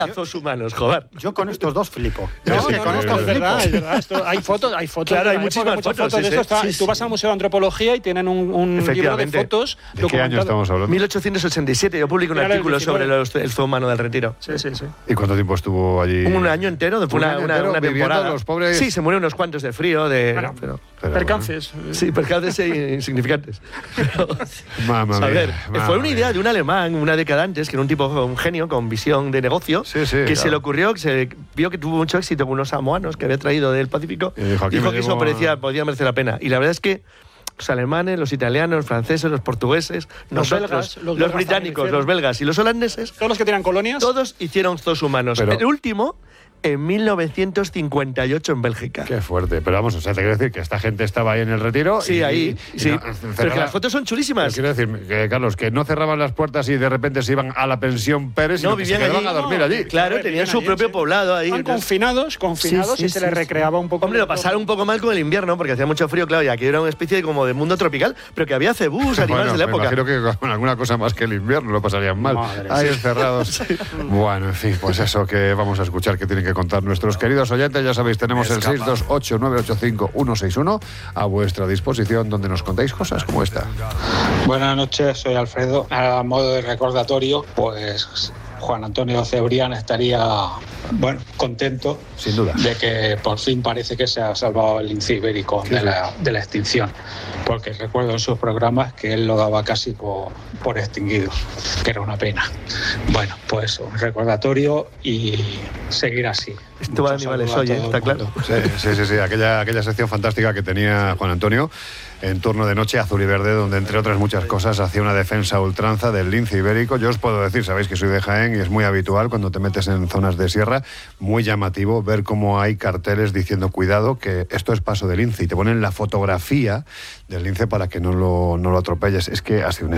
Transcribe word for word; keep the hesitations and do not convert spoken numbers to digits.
Brazos humanos, joder. Yo con estos dos flipo. No, Es que no, con no, estos es flipo. verdad, es verdad. Esto, hay fotos, hay fotos. Claro, de hay la muchísimas época, muchas fotos, fotos de sí, esto. Está- sí, tú sí. vas al Museo de Antropología y tienen un, un libro de Efectivamente. fotos. ¿De qué año documentado. estamos hablando? mil ochocientos ochenta y siete, yo publico un Era el artículo diecinueve. sobre los- el zoo humano del Retiro. Sí, sí, sí. ¿Y cuánto tiempo estuvo allí? Un año entero, después Un una, año una, entero una viviendo temporada. los pobres- Sí, se murieron unos cuantos de frío, de... Bueno, pero- Pero Percances. sí, percances e insignificantes. Pero, Mamma a mía, ver, mamma fue una mía. idea de un alemán, una década antes, que era un tipo, un genio con visión de negocio, Sí, sí, que claro. se le ocurrió, que se vio que tuvo mucho éxito con unos samoanos que había traído del Pacífico, Y dijo, aquí me que eso llevo a- parecía, podía merecer la pena. Y la verdad es que los alemanes, los italianos, los franceses, los portugueses, Los nosotros, belgas, los los, belgas también británicos, hicieron. los belgas y los holandeses, Todos los que tienen colonias. todos hicieron zoos humanos. Pero- El último en mil novecientos cincuenta y ocho en Bélgica. Qué fuerte. Pero vamos, o sea, te quiero decir que esta gente estaba ahí en el Retiro. Sí, y, ahí. y sí. no- Pero cerraba- que las fotos son Pero chulísimas. quiero decir, que, Carlos, que no cerraban las puertas y de repente se iban a la pensión Pérez, sino No, que se vivían quedaban allí. a dormir No, allí. Claro, Vivían tenían su allí, propio sí. poblado ahí. Estaban entonces- confinados, confinados Sí, sí, y se sí, les sí. recreaba un poco. Hombre, lo pasaron un poco mal con el invierno porque hacía mucho frío, claro, y aquí era una especie de, como de mundo tropical, pero que había cebús, animales Bueno, de la me época. imagino que con alguna cosa más que el invierno lo pasarían mal. Madre Ahí mía. encerrados. Bueno, en fin, pues eso que vamos a escuchar que tienen que contar nuestros queridos oyentes. Ya sabéis, tenemos el seis dos ocho nueve ocho cinco uno seis uno a vuestra disposición, donde nos contáis cosas como esta. Buenas noches, soy Alfredo. A modo de recordatorio, pues Juan Antonio Cebrián estaría, bueno, contento Sin duda. de que por fin parece que se ha salvado el lince ibérico de la, de la extinción, porque recuerdo en sus programas que él lo daba casi por, por extinguido, que era una pena. Bueno, pues un recordatorio y seguir así. Esto va de Muchos animales, saludos a oye, todo está el claro. mundo. Sí, sí, sí, sí, aquella, aquella sección fantástica que tenía Juan Antonio en Turno de Noche, Azul y Verde, donde entre otras muchas cosas hacía una defensa a ultranza del lince ibérico. Yo os puedo decir, sabéis que soy de Jaén y es muy habitual cuando te metes en zonas de sierra, muy llamativo ver cómo hay carteles diciendo cuidado que esto es paso de lince y te ponen la fotografía del lince para que no lo, no lo atropelles. Es que ha sido un